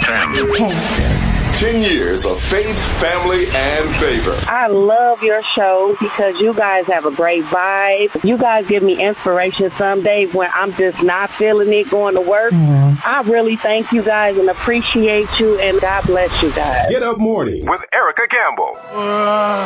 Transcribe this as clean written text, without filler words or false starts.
10 years of faith, family, and favor. I love your show because you guys have a great vibe. You guys give me inspiration some days when I'm just not feeling it going to work. I really thank you guys and appreciate you, and God bless you guys. Get Up Mornings with Erica Campbell.